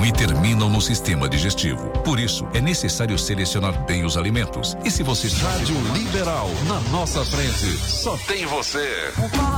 e terminam no sistema digestivo. Por isso, é necessário selecionar bem os alimentos. E se você... Rádio Liberal, na nossa frente, só tem você.